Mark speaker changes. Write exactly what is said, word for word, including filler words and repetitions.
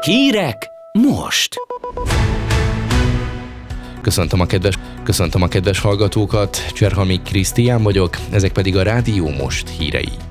Speaker 1: Hírek most! Köszöntöm a kedves, köszöntöm a kedves hallgatókat, Cserhalmi Krisztián vagyok, ezek pedig a Rádió Most hírei.